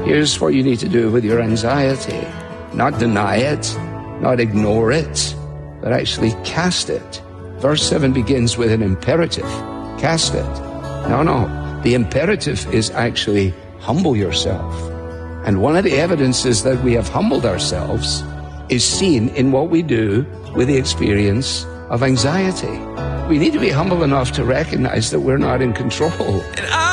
Here's what you need to do with your anxiety. Not deny it, not ignore it, but actually cast it. Verse 7 begins with an imperative. Cast it. No. The imperative is actually humble yourself. And one of the evidences that we have humbled ourselves is seen in what we do with the experience of anxiety. We need to be humble enough to recognize that we're not in control. And